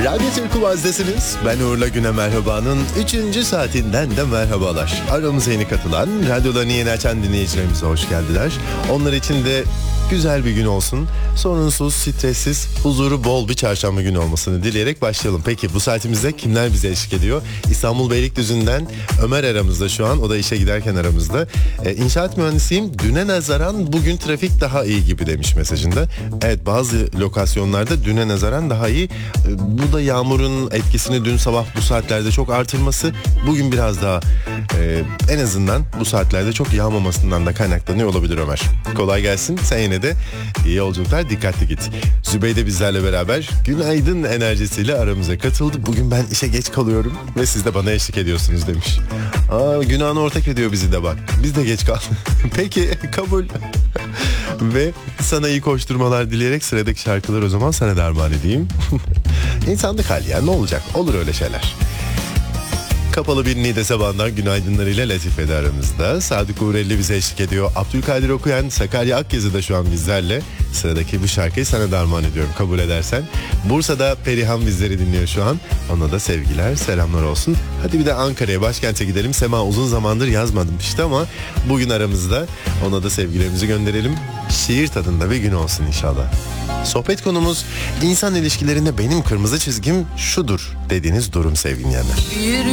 Radyo Türk Kulağı'zdasınız. Ben Uğur'la Güne Merhaba'nın 3. saatinden de merhabalar. Aramıza yeni katılan, radyolarını yeni açan dinleyicilerimize hoş geldiler. Onlar için de güzel bir gün olsun. Sorunsuz, stressiz, huzuru bol bir çarşamba günü olmasını dileyerek başlayalım. Peki bu saatimizde kimler bize eşlik ediyor? İstanbul Beylikdüzü'nden Ömer aramızda şu an. O da işe giderken aramızda. İnşaat mühendisiyim. Düne nazaran bugün trafik daha iyi gibi demiş mesajında. Evet, bazı lokasyonlarda düne nazaran daha iyi. Bu da yağmurun etkisini dün sabah bu saatlerde çok artırması. Bugün biraz daha en azından bu saatlerde çok yağmamasından da kaynaklanıyor olabilir Ömer. Kolay gelsin. Sen yine de iyi yolculuklar, dikkatli git. Zübeyde bizlerle beraber günaydın enerjisiyle aramıza katıldı. Bugün ben işe geç kalıyorum ve siz de bana eşlik ediyorsunuz demiş. Günahına ortak ediyor bizi de bak. Biz de geç kaldık. Peki, kabul. Ve sana iyi koşturmalar dileyerek sıradaki şarkıları o zaman sana da armağan edeyim. İnsanlık hali ya, ne olacak? Olur öyle şeyler. Kapalı bir Niğde sabahından günaydınlarıyla Latife de aramızda. Sadık Uğurelli bize eşlik ediyor. Abdülkadir Okuyan, Sakarya Akyazı da şu an bizlerle. Sıradaki bu şarkıyı sana da armağan ediyorum kabul edersen. Bursa'da Perihan bizleri dinliyor şu an. Ona da sevgiler, selamlar olsun. Hadi bir de Ankara'ya, başkente gidelim. Sema uzun zamandır yazmadım işte ama bugün aramızda. Ona da sevgilerimizi gönderelim. Şiir tadında bir gün olsun inşallah. Sohbet konumuz insan ilişkilerinde benim kırmızı çizgim şudur dediğiniz durum sevgili dinleyenler.